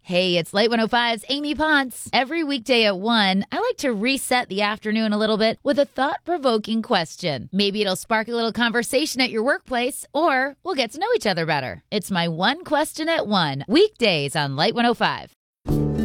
Hey, it's Light 105's Amy Ponce. Every weekday at 1, I like to reset the afternoon a little bit with a thought-provoking question. Maybe it'll spark a little conversation at your workplace, or we'll get to know each other better. It's my One Question at 1, weekdays on Light 105.